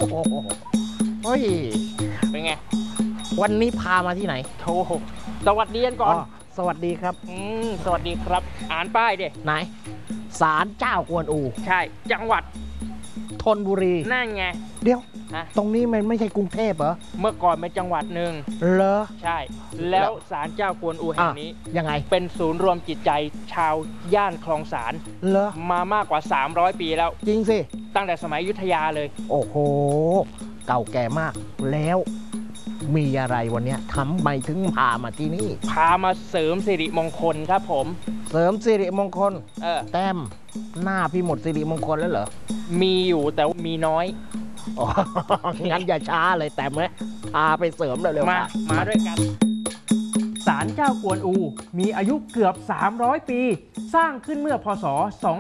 เฮ้ยเป็นไงวันนี้พามาที่ไหนโธ่สวัสดีกันก่อนสวัสดีครับสวัสดีครับอ่านป้ายดิไหนศาลเจ้ากวนอูใช่จังหวัดธนบุรีนั่นไงเดี๋ยวตรงนี้มันไม่ใช่กรุงเทพเหรอเมื่อก่อนเป็นจังหวัดหนึ่งเหรอใช่แล้วศาลเจ้ากวนอูแห่งนี้ยังไงเป็นศูนย์รวมจิตใจชาวย่านคลองสารเหรอมามากกว่า300ปีแล้วจริงสิตั้งแต่สมัยอยุธยาเลยโอ้โหเก่าแก่มากแล้วมีอะไรวันนี้ทำไมถึงพามาที่นี่พามาเสริมสิริมงคลครับผมเสริมสิริมงคลแต้มหน้าพี่หมดสิริมงคลแล้วเหรอมีอยู่แต่มีน้อยงั้นอย่าช้าเลยแต่ไหมพาไปเสริมเร็วๆมาด้วยกันศาลเจ้ากวนอูมีอายุเกือบ300ปีสร้างขึ้นเมื่อพศ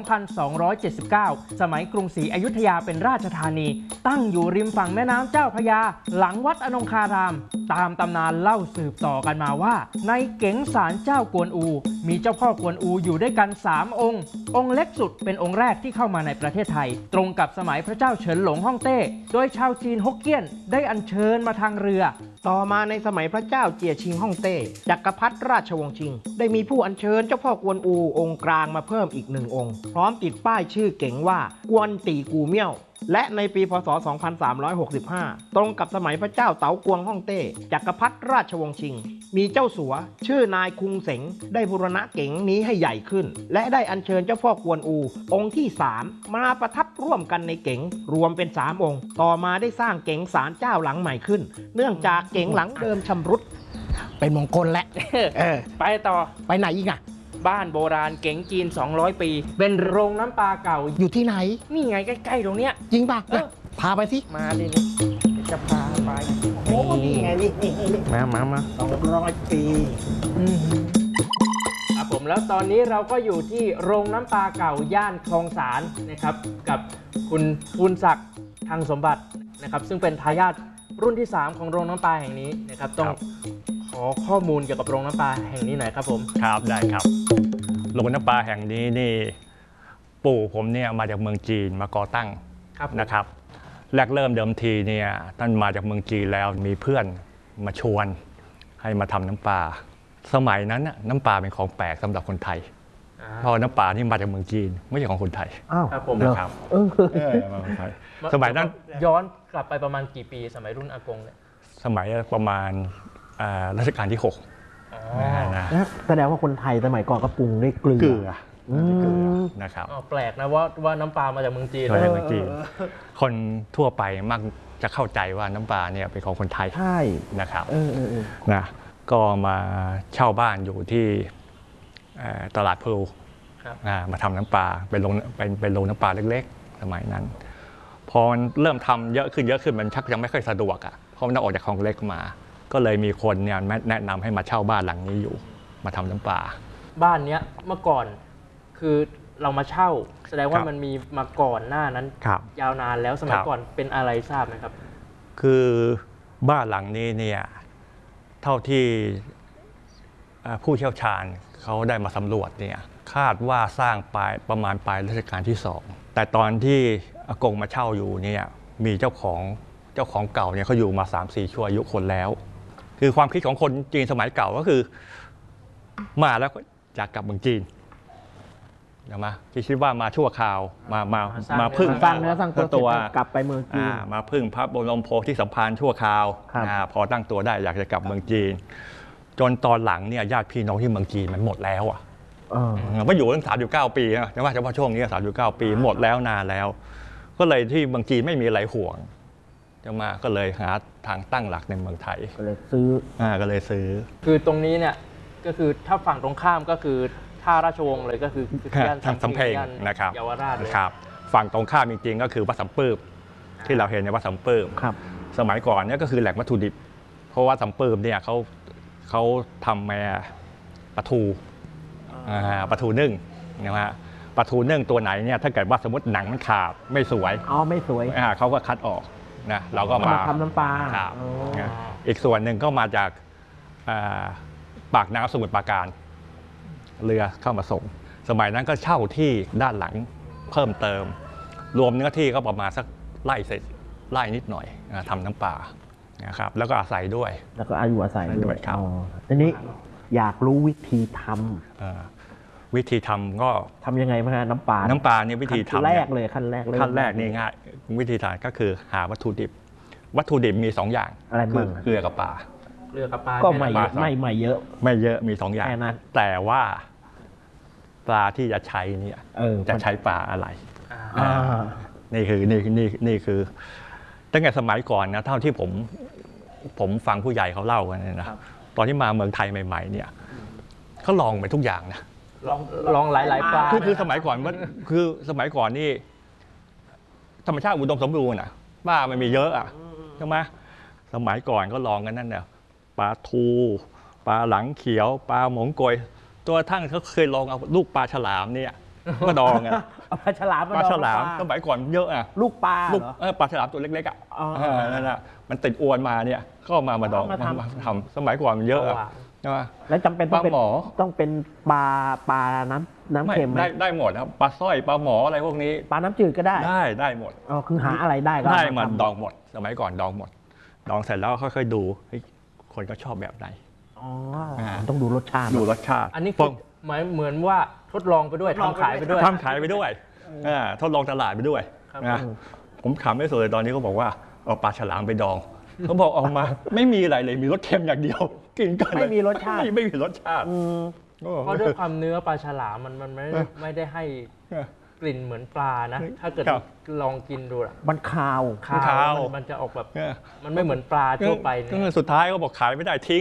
2279 สมัยกรุงศรีอยุธยาเป็นราชธานีตั้งอยู่ริมฝั่งแม่น้ำเจ้าพระยาหลังวัดอนงคารามตามตำนานเล่าสืบต่อกันมาว่าในเก๋งศาลเจ้ากวนอูมีเจ้าพ่อกวนอูอยู่ด้วยกัน3องค์องค์เล็กสุดเป็นองค์แรกที่เข้ามาในประเทศไทยตรงกับสมัยพระเจ้าเฉินหลงฮ่องเต้โดยชาวจีนฮกเกี้ยนได้อัญเชิญมาทางเรือต่อมาในสมัยพระเจ้าเจียชิงฮ่องเต้จักรพรรดิราชวงศ์ชิงได้มีผู้อัญเชิญเจ้าพ่อกวนอูองค์กลางมาเพิ่มอีก1 องค์พร้อมติดป้ายชื่อเก๋งว่ากวนตีกูเมี่ยวและในปีพศ 2365 ตรงกับสมัยพระเจ้าเต๋ากวงฮ่องเต้จักรพรรดิราชวงศ์ชิงมีเจ้าสัวชื่อนายคุงเสงได้บูรณะเก๋งนี้ให้ใหญ่ขึ้นและได้อัญเชิญเจ้าพ่อกวนอูองค์ที่3มาประทับร่วมกันในเก๋งรวมเป็น3 องค์ต่อมาได้สร้างเก๋งศาลเจ้าหลังใหม่ขึ้นเนื่องจากเก๋งหลังเดิมชำรุดเป็นมงคลและไปต่อไปไหนอีกอะบ้านโบราณเก๋งจีน200 ปีเป็นโรงน้ำปลาเก่าอยู่ที่ไหนนี่ไงใกล้ๆตรงเนี้ยจริงป่ะพาไปสิมาดิจะพาไปโอ้นี่ไงนี่มา 200 ปีครับผมแล้วตอนนี้เราก็อยู่ที่โรงน้ำปลาเก่าย่านคลองสารนะครับกับคุณภูนศักดิ์ทางสมบัตินะครับซึ่งเป็นทายาทรุ่นที่3ของโรงน้ำปลาแห่งนี้นะครับต้องขอข้อมูลเกี่ยวกับโรงน้ำปลาแห่งนี้หน่อยครับผมครับได้ครับโรงน้ำปลาแห่งนี้นี่ปู่ผมเนี่ยมาจากเมืองจีนมาก่อตั้งนะครับแรกเริ่มเดิมทีเนี่ยท่านมาจากเมืองจีนแล้วมีเพื่อนมาชวนให้มาทำน้ำปลาสมัยนั้นน้ำปลาเป็นของแปลกสำหรับคนไทยเพราะน้ำปลาที่มาจากเมืองจีนไม่ใช่ของคนไทยครับผมนะครับมาคนไทยสมัยนั้นย้อนกลับไปประมาณกี่ปีสมัยรุ่นอากงเนี่ยสมัยประมาณรัชกาลที่6 แสดงว่าคนไทยสมัยก่อนก็ปรุงด้วยเกลือนะครับแปลกนะว่าน้ำปลามาจากเมืองจีนคนทั่วไปมักจะเข้าใจว่าน้ำปลาเนี่ยเป็นของคนไทยใช่นะครับนะก็มาเช่าบ้านอยู่ที่ตลาดพลูมาทำน้ำปลาเป็นโรงน้ำปลาเล็กๆสมัยนั้นพอมันเริ่มทำเยอะขึ้นมันชักยังไม่ค่อยสะดวกเพราะมันต้องออกจากคลองเล็กมาก็เลยมีคนเนี่ยแนะนำให้มาเช่าบ้านหลังนี้อยู่มาทำน้ำปลาบ้านเนี้ยเมื่อก่อนคือเรามาเช่าแสดงว่ามันมีมาก่อนหน้านั้นยาวนานแล้วสมัยก่อนเป็นอะไรทราบไหมครับคือบ้านหลังนี้เนี่ยเท่าที่ผู้เชี่ยวชาญเขาได้มาสำรวจเนี่ยคาดว่าสร้างประมาณปลายรัชกาลที่2แต่ตอนที่อากงมาเช่าอยู่เนี่ยมีเจ้าของเก่าเนี่ยเขาอยู่มา 3-4 ชั่วอายุคนแล้วคือความคิดของคนจีนสมัยเก่าก็คือมาแล้วก็อยากกลับเมืองจีนนะคิดว่ามาชั่วคราวมาพึ่งสร้างเนื้อสร้างตัวกลับไปเมืองจีนมาพึ่งพระบรมโพธิสัมภารชั่วคราวพอตั้งตัวได้อยากจะกลับเมืองจีนจนตอนหลังเนี่ยญาติพี่น้องที่เมืองจีนมันหมดแล้วมาอยู่ตั้ง39 ปีนะแต่ว่าเฉพาะช่วงนี้39 ปีหมดแล้วนานแล้วก็เลยที่เมืองจีนไม่มีอะไรห่วงก็เลยหาทางตั้งหลักในเมืองไทยก็เลยซื้อคือตรงนี้เนี่ยก็คือถ้าฝั่งตรงข้ามก็คือท่าราชวงศ์เลยก็คือทางสำเพ็งนะครับเยาวราชครับฝั่งตรงข้ามจริงๆก็คือวัดสำปื้มที่เราเห็นในวัดสำปื้มสมัยก่อนเนี่ยก็คือแหล่งวัตถุดิบเพราะว่าสำปื้มเนี่ยเขาทำมาปลาทูนึ่งนะฮะปลาทูนึ่งตัวไหนเนี่ยถ้าเกิดว่าสมมติหนังมันขาดไม่สวยไม่สวยเขาก็คัดออกนะเราก็มาทำน้ำปลาอีกส่วนหนึ่งก็มาจากปากน้ำสมุทรปราการเรือเข้ามาส่งสมัยนั้นก็เช่าที่ด้านหลังเพิ่มเติมรวมเนื้อที่ก็ประมาณสักไร่เศษไร่นิดหน่อยทำน้ำปลานะครับแล้วก็อาศัยด้วยแล้วก็อายุอาศัยด้วยครับทีนี้อยากรู้วิธีทวิธีทำก็ำทำยังไงบ้างฮะน้ำปลาน้ำปลาเนี่ยวิธีขั้นทำแรเนี่ยกเลยขั้นแรกเลยขั้นแรกนี่ง่ายวิธีทำก็คือหาวัตถุดิบ วัตถุดิบมี2อย่างอะไรคืบ้างเกลือกับปลาเกลือกับปลาก็เนี่ยไม่นะไม่เยอะไม่เยอะมี2อย่างแค่นั้นแต่ว่าปลาที่จะใช้เนี่ย จะใช้ปลาอะไรอ่านี่คือตั้งแต่สมัยก่อนนะเท่าที่ผมฟังผู้ใหญ่เขาเล่ากันเนี่ยนะตอนที่มาเมืองไทยใหม่ๆเนี่ยเขาลองไปทุกอย่างนะลองหลายๆปลาคือสมัยก่อนมันคือสมัยก่อนนี่ธรรมชาติอุดมสมบูรณ์อ่ะปลามันมีเยอะอ่ะใช่ไหมสมัยก่อนก็ลองกันนั่นเนี่ยปลาทูปลาหลังเขียวปลาหมงโกยตัวทั้งเขาเคยลองเอาลูกปลาฉลามเนี่ยมาดองอ่ะเอาปลาฉลามปลาฉลามสมัยก่อนเยอะอ่ะลูกปลาลูกเหรอปลาฉลามตัวเล็กๆอ่ะอ๋อนั่นน่ะมันติดอวนมาเนี่ยก็เอามาดองเอามาทำทำสมัยก่อนมันเยอะอะใช่ไหมแล้วจำเป็นต้องเป็นปลาหมอต้องเป็นปลาน้ำเค็มไหมได้หมดครับปลาสร้อยปลาหมออะไรพวกนี้ปลาน้ำจืดก็ได้ได้หมดอ๋อคือหาอะไรได้ก็ได้เอมาทำดองหมด สมัยก่อนดองหมด ดองเสร็จแล้วค่อยๆดูเฮ้ยคนก็ชอบแบบไหนอ๋อต้องดูรสชาติดูรสชาติอันนี้คือหมายเหมือนว่าทดลองไปด้วยทำขายไปด้วยทำขายไปด้วยทดลองตลาดไปด้วยครับนะผมขำไม่สุดเลยตอนนี้เขาบอกว่าเอาปลาฉลามไปดองเขาบอกออกมา ไม่มีอะไรเลยมีรสเค็มอย่างเดียว กินกันเลยไม่มีรสชาติไม่มีรสชาติอืมเพราะด้วยความเนื้อปลาฉลามมันไม่ได้ให้กลิ่นเหมือนปลานะ ถ้าเกิดครับลองกินดูอะมันคาวคาคาว วมันจะออกแบบเออมันไม่เหมือนปลาทั่วไปเนี่ก็ยสุดท้ายเขาบอกขายไม่ได้ทิ้ง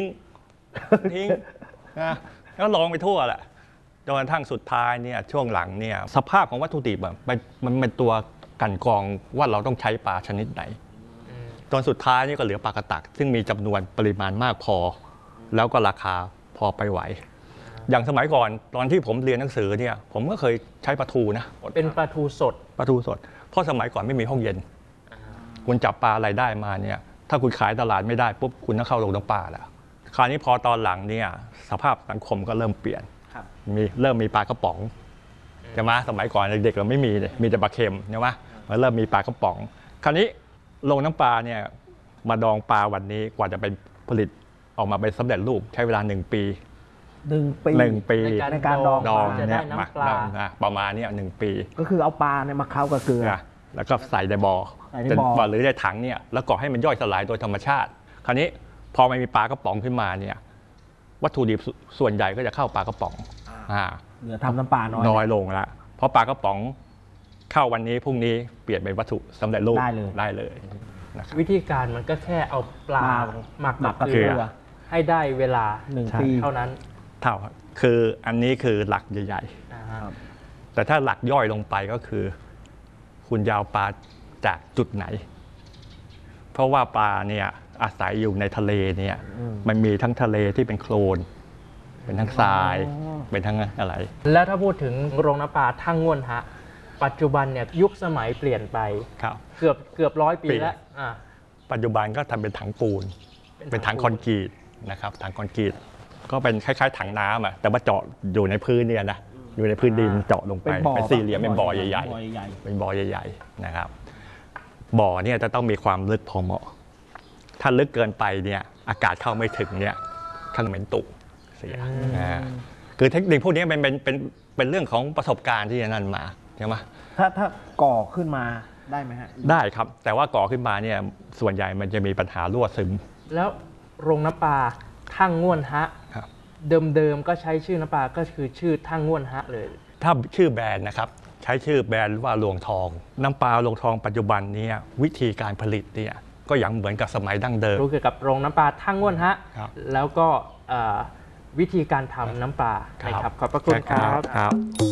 นะแล้วลองไปทั่วแหละจนกระทั่งสุดท้ายเนี่ยช่วงหลังเนี่ยสภาพของวัตถุดิบอะมันเป็นตัวกลั่นกรองว่าเราต้องใช้ปลาชนิดไหน ตอนสุดท้ายนี่ก็เหลือปลากระตัก ซึ่งมีจำนวนปริมาณมากพอ แล้วก็ราคาพอไปไหว อย่างสมัยก่อนตอนที่ผมเรียนหนังสือเนี่ยผมก็เคยใช้ปลาทูนะเป็นปลาทูสดปลาทูสดเพราะสมัยก่อนไม่มีห้องเย็น คุณจับปลาอะไรได้มาเนี่ยถ้าคุณขายตลาดไม่ได้ปุ๊บคุณต้องเข้าโรงน้ำปลาแล้วคราวนี้พอตอนหลังเนี่ยสภาพสังคมก็เริ่มเปลี่ยนครับเริ่มมีปลากระป๋องใช่ไหมสมัยก่อนเด็กๆเราไม่มีเลยมีแต่ปลาเค็มใช่ไหมมันเริ่มมีปลากระป๋อง คราวนี้โรงน้ำปลาเนี่ยมาดองปลาวันนี้กว่าจะเป็นผลิตออกมาเป็นสำเร็จรูปใช้เวลา1 ปี 1 ปีในการดองดองจะได้เนี่ยน้ำปลาประมาณเนี้1 ปีก็คือเอาปลาเนี่ยมาเคล้ากับเกลือนะแล้วก็ใส่ในบ่อใส่ในบ่อหรือในถังเนี่ยแล้วก็ให้มันย่อยสลายโดยธรรมชาติ คราวนี้พอมันมีปลากระป๋องขึ้นมาเนี่ยวัตถุดิบส่วนใหญ่ก็จะเข้าปลากระป๋องเหลือทำน้ำปลาน้อยน้อยลงแล้วเพราะปลากระป๋องเข้าวันนี้พรุ่งนี้เปลี่ยนเป็นวัตถุสำเร็จรูปได้เลยนะครับวิธีการมันก็แค่เอาปลาหมักกับกับเกเกลืลืออให้ได้เวลา 1 ปีเท่านั้นเท่าคืออันนี้คือหลักใหญ่ครับๆแต่ถ้าหลักย่อยลงไปก็คือ คุณยาวปลาจากจุดไหน เพราะว่าปลาเนี่ยอาศัยอยู่ในทะเลเนี่ยมันมีทั้งทะเลที่เป็นโคลน เป็นทั้งทราย เป็นทั้งอะไรแล้วถ้าพูดถึงโรงน้ำปลาทั่งง่วนฮะ ปัจจุบันเนี่ยยุคสมัยเปลี่ยนไปครับเกือบ100 ปีแล้วอ่าปัจจุบันก็ทำเป็นถังปูน เป็นถังคอนกรีตนะครับ ถังคอนกรีต ก็เป็นคล้ายๆถังน้ำอ่ะ แต่ว่าเจาะอยู่ในพื้นเนี่ยนะ อยู่ในพื้นดินเจาะลงไปเป็นบ่อเป็นสี่เหลี่ยม เป็นบ่อใหญ่บ่อใหญ่ๆ เป็นบ่อใหญ่ๆ นะครับ บ่อเนี่ยจะต้องมีความลึกพอเหมาะ ถ้าลึกเกินไปเนี่ย อากาศเข้าไม่ถึงเนี่ยข้างเหม็นตุเสียคือเทคนิคพวกนี้เป็นเรื่องของประสบการณ์ที่นั่นมาใช่ไหมถ้าก่อขึ้นมาได้ไหมฮะได้ครับ แต่ว่าก่อขึ้นมาเนี่ยส่วนใหญ่มันจะมีปัญหารั่วซึมแล้วโรงน้ำปลาทั่งง่วนฮะครับเดิมๆก็ใช้ชื่อน้ำปลาก็คือชื่อทั่งง่วนฮะเลยถ้าชื่อแบรนด์นะครับใช้ชื่อแบรนด์ว่าลวงทอง น้ำปลาลวงทองปัจจุบันเนี้วิธีการผลิตเนี่ยก็ยังเหมือนกับสมัยดั้งเดิมรู้เกี่ยวกับโรงน้ำปลาทั่งง่วนฮะครับแล้วก็วิธีการทำน้ำปลานะครับ ขอบพระคุณครับครับ